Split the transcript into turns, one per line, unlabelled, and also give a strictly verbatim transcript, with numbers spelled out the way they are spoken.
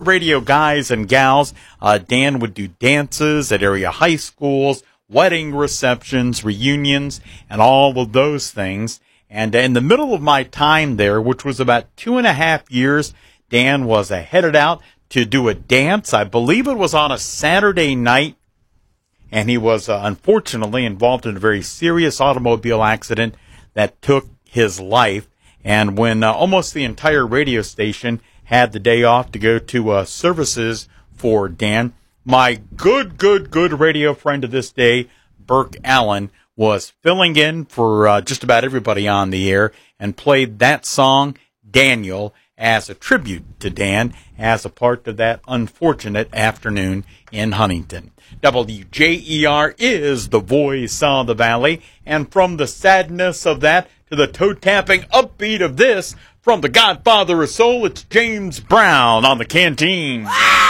radio guys and gals. Uh, Dan would do dances at area high schools, wedding receptions, reunions, and all of those things. And in the middle of my time there, which was about two and a half years, Dan was uh, headed out to do a dance. I believe it was on a Saturday night. And he was uh, unfortunately involved in a very serious automobile accident that took his life. And when uh, almost the entire radio station had the day off to go to uh, services for Dan, my good, good, good radio friend of this day, Burke Allen, was filling in for uh, just about everybody on the air and played that song, Daniel, as a tribute to Dan, as a part of that unfortunate afternoon in Huntington. W J E R is the voice of the valley, and from the sadness of that to the toe-tapping upbeat of this, from the Godfather of Soul, it's James Brown on the Canteen.